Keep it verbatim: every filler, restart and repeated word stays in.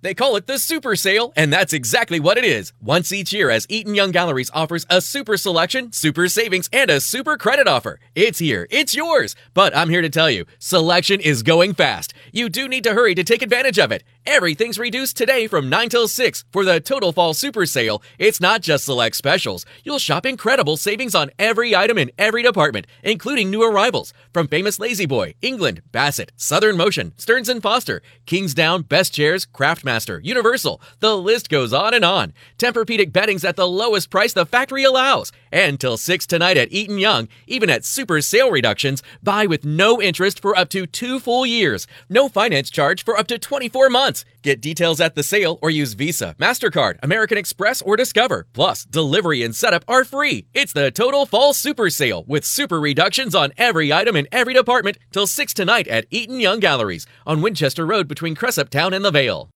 They call it the Super Sale, and that's exactly what it is. Once each year, as Eaton Young Galleries offers a super selection, super savings, and a super credit offer. It's here. It's yours. But I'm here to tell you, selection is going fast. You do need to hurry to take advantage of it. Everything's reduced today from nine till six for the Total Fall Super Sale. It's not just select specials. You'll shop incredible savings on every item in every department, including new arrivals from Famous Lazy Boy, England, Bassett, Southern Motion, Stearns and Foster, Kingsdown, Best Chairs, Craftmaster, Universal. The list goes on and on. Tempur-Pedic bedding's at the lowest price the factory allows. And till six tonight at Eaton Young, even at super sale reductions, buy with no interest for up to two full years. No finance charge for up to twenty-four months. Get details at the sale or use Visa, MasterCard, American Express, or Discover. Plus, delivery and setup are free. It's the Total Fall Super Sale with super reductions on every item in every department till six tonight at Eaton Young Galleries on Winchester Road between Cresaptown and the Vale.